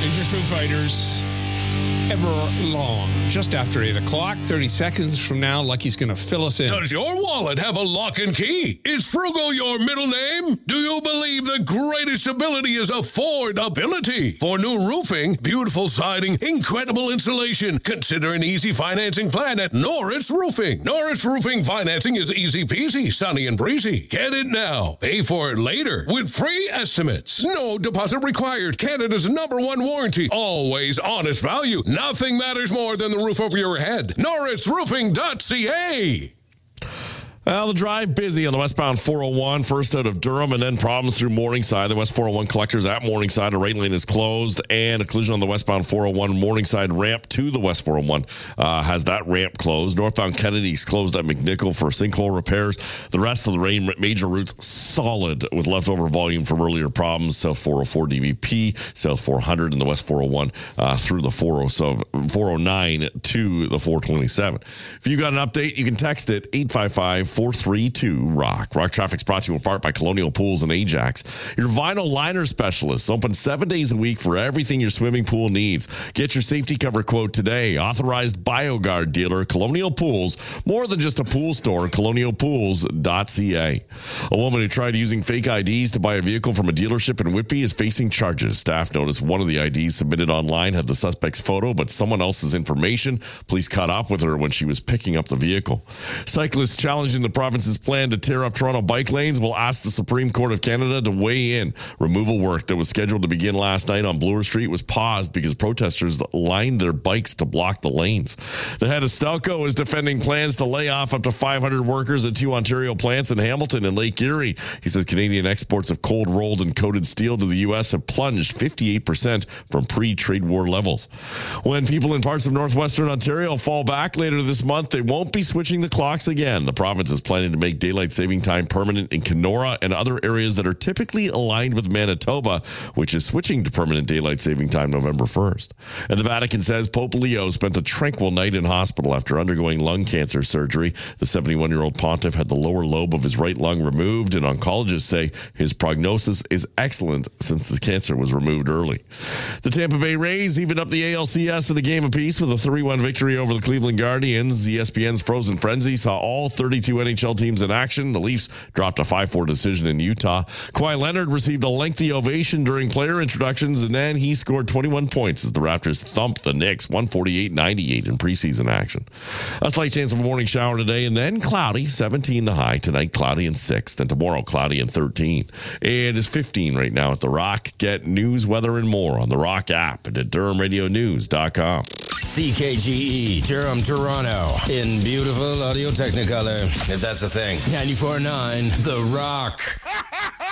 These are Foo Fighters. Everlong. Just after 8 o'clock, 30 seconds from now, Lucky's going to fill us in. Does your wallet have a lock and key? Is Frugal your middle name? Do you believe the greatest ability is affordability? For new roofing, beautiful siding, incredible insulation, consider an easy financing plan at Norris Roofing. Norris Roofing financing is easy peasy, sunny and breezy. Get it now. Pay for it later with free estimates. No deposit required. Canada's #1 warranty. Always honest value. Nothing matters more than the roof over your head. NorrisRoofing.ca. Well, the drive busy on the westbound 401, first out of Durham, and then problems through Morningside. The West 401 collectors at Morningside, a right lane is closed, and a collision on the westbound 401 Morningside ramp to the West 401 has that ramp closed. Northbound Kennedy's closed at McNichol for sinkhole repairs. The rest of the major routes solid with leftover volume from earlier problems. South 404 DVP, South 400, and the West 401 through the 409 to the 427. If you got an update, you can text it 855-432-ROCK. Rock Traffic's brought to you in part by Colonial Pools and Ajax. Your vinyl liner specialists open 7 days a week for everything your swimming pool needs. Get your safety cover quote today. Authorized BioGuard dealer, Colonial Pools. More than just a pool store, colonialpools.ca. A woman who tried using fake IDs to buy a vehicle from a dealership in Whitby is facing charges. Staff noticed one of the IDs submitted online had the suspect's photo, but someone else's information. Police caught up with her when she was picking up the vehicle. Cyclists challenging the province's plan to tear up Toronto bike lanes will ask the Supreme Court of Canada to weigh in. Removal work that was scheduled to begin last night on Bloor Street was paused because protesters lined their bikes to block the lanes. The head of Stelco is defending plans to lay off up to 500 workers at 2 Ontario plants in Hamilton and Lake Erie. He says Canadian exports of cold rolled and coated steel to the U.S. have plunged 58% from pre-trade war levels. When people in parts of northwestern Ontario fall back later this month, they won't be switching the clocks again. The province is planning to make daylight saving time permanent in Kenora and other areas that are typically aligned with Manitoba, which is switching to permanent daylight saving time November 1st. And the Vatican says Pope Leo spent a tranquil night in hospital after undergoing lung cancer surgery. The 71-year-old pontiff had the lower lobe of his right lung removed, and oncologists say his prognosis is excellent since the cancer was removed early. The Tampa Bay Rays evened up the ALCS in a game apiece with a 3-1 victory over the Cleveland Guardians. ESPN's Frozen Frenzy saw all 32 NHL teams in action. The Leafs dropped a 5-4 decision in Utah. Kawhi Leonard received a lengthy ovation during player introductions, and then he scored 21 points as the Raptors thumped the Knicks 148-98 in preseason action. A slight chance of a morning shower today, and then cloudy, 17 the high. Tonight, cloudy and 6. Then tomorrow, cloudy and 13. It is 15 right now at The Rock. Get news, weather, and more on The Rock app and at DurhamRadioNews.com. CKGE, Durham, Toronto, in beautiful Audio Technicolor, if that's a thing. 94.9, The Rock.